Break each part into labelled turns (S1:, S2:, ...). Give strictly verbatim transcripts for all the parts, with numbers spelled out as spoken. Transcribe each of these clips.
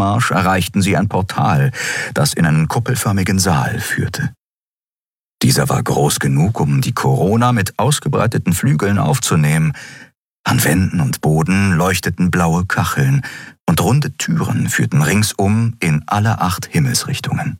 S1: Fußmarsch erreichten sie ein Portal, das in einen kuppelförmigen Saal führte. Dieser war groß genug, um die Corona mit ausgebreiteten Flügeln aufzunehmen. An Wänden und Boden leuchteten blaue Kacheln und runde Türen führten ringsum in alle acht Himmelsrichtungen.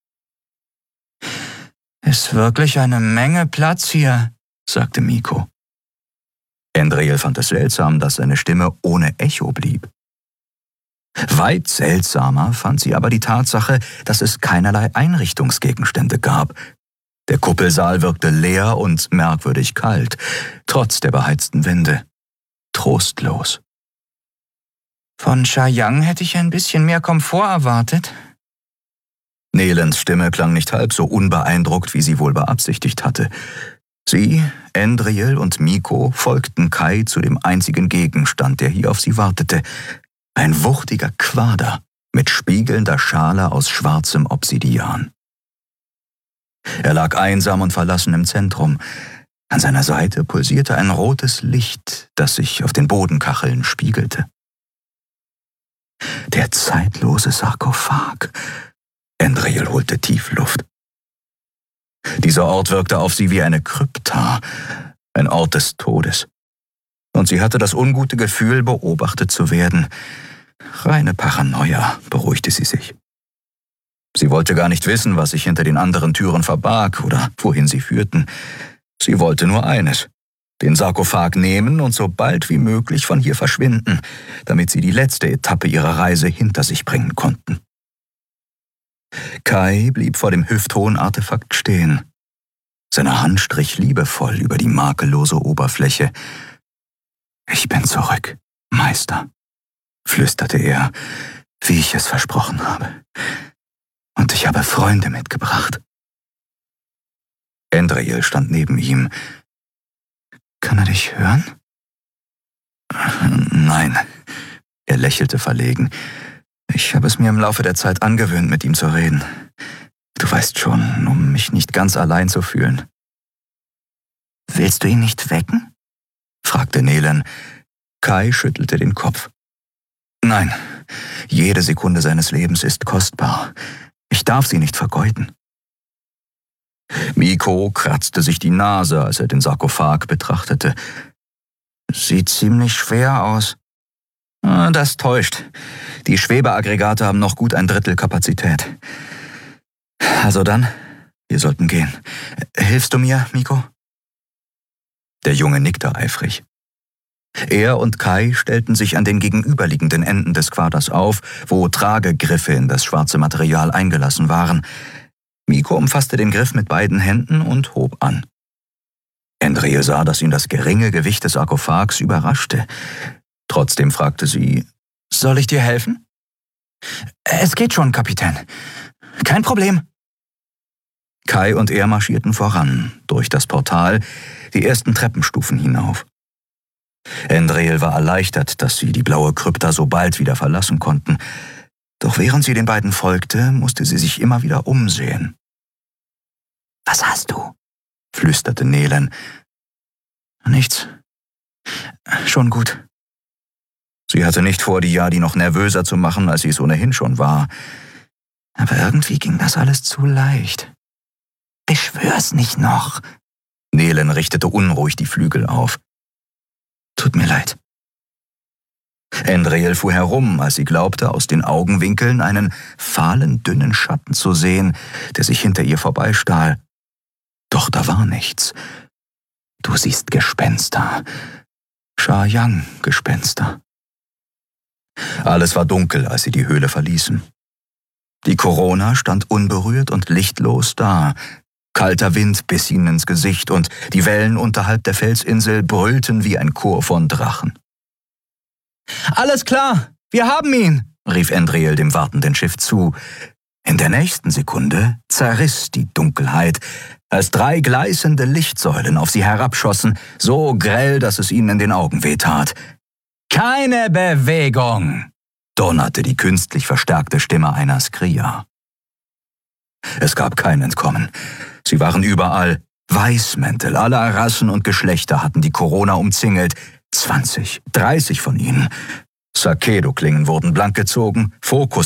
S1: »Ist wirklich eine Menge Platz hier«, sagte Miko. Andriel fand es seltsam, dass seine Stimme ohne Echo blieb. Weit seltsamer fand sie aber die Tatsache, dass es keinerlei Einrichtungsgegenstände gab. Der Kuppelsaal wirkte leer und merkwürdig kalt, trotz der beheizten Wände. Trostlos. »Von Chayang hätte ich ein bisschen mehr Komfort erwartet.« Nelens Stimme klang nicht halb so unbeeindruckt, wie sie wohl beabsichtigt hatte. Sie, Andriel und Miko folgten Kai zu dem einzigen Gegenstand, der hier auf sie wartete. Ein wuchtiger Quader mit spiegelnder Schale aus schwarzem Obsidian. Er lag einsam und verlassen im Zentrum. An seiner Seite pulsierte ein rotes Licht, das sich auf den Bodenkacheln spiegelte. Der zeitlose Sarkophag. Andriel holte tief Luft. Dieser Ort wirkte auf sie wie eine Krypta, ein Ort des Todes. Und sie hatte das ungute Gefühl, beobachtet zu werden. Reine Paranoia, beruhigte sie sich. Sie wollte gar nicht wissen, was sich hinter den anderen Türen verbarg oder wohin sie führten. Sie wollte nur eines: den Sarkophag nehmen und so bald wie möglich von hier verschwinden, damit sie die letzte Etappe ihrer Reise hinter sich bringen konnten. Kai blieb vor dem hüfthohen Artefakt stehen. Seine Hand strich liebevoll über die makellose Oberfläche. »Ich bin zurück, Meister«, flüsterte er, wie ich es versprochen habe. »Und ich habe Freunde mitgebracht.« Andriel stand neben ihm. »Kann er dich hören?« »Nein«, er lächelte verlegen. »Ich habe es mir im Laufe der Zeit angewöhnt, mit ihm zu reden. Du weißt schon, um mich nicht ganz allein zu fühlen.« »Willst du ihn nicht wecken?« fragte Nelen. Kai schüttelte den Kopf. »Nein, jede Sekunde seines Lebens ist kostbar. Ich darf sie nicht vergeuden.« Miko kratzte sich die Nase, als er den Sarkophag betrachtete. »Sieht ziemlich schwer aus.« »Das täuscht. Die Schwebeaggregate haben noch gut ein Drittel Kapazität. Also dann, wir sollten gehen. Hilfst du mir, Miko?« Der Junge nickte eifrig. Er und Kai stellten sich an den gegenüberliegenden Enden des Quaders auf, wo Tragegriffe in das schwarze Material eingelassen waren. Miko umfasste den Griff mit beiden Händen und hob an. Andriel sah, dass ihn das geringe Gewicht des Sarkophags überraschte. Trotzdem fragte sie, »Soll ich dir helfen?« »Es geht schon, Kapitän. Kein Problem.« Kai und er marschierten voran, durch das Portal, die ersten Treppenstufen hinauf. Andriel war erleichtert, dass sie die blaue Krypta so bald wieder verlassen konnten. Doch während sie den beiden folgte, musste sie sich immer wieder umsehen. »Was hast du?« flüsterte Nelen. »Nichts. Schon gut.« Sie hatte nicht vor, die Yadi noch nervöser zu machen, als sie es ohnehin schon war. Aber irgendwie ging das alles zu leicht. »Beschwör's nicht noch!« Nelen richtete unruhig die Flügel auf. »Tut mir leid.« Andriel fuhr herum, als sie glaubte, aus den Augenwinkeln einen fahlen, dünnen Schatten zu sehen, der sich hinter ihr vorbeistahl. Doch da war nichts. »Du siehst Gespenster. Chayang-Gespenster.« Alles war dunkel, als sie die Höhle verließen. Die Corona stand unberührt und lichtlos da. Kalter Wind biss ihnen ins Gesicht und die Wellen unterhalb der Felsinsel brüllten wie ein Chor von Drachen. »Alles klar, wir haben ihn«, rief Andriel dem wartenden Schiff zu. In der nächsten Sekunde zerriss die Dunkelheit, als drei gleißende Lichtsäulen auf sie herabschossen, so grell, dass es ihnen in den Augen wehtat. »Keine Bewegung«, donnerte die künstlich verstärkte Stimme einer Skria. Es gab kein Entkommen. Sie waren überall. Weißmäntel aller Rassen und Geschlechter hatten die Corona umzingelt. Zwanzig, dreißig von ihnen. Sakedo-Klingen wurden blank gezogen, Fokus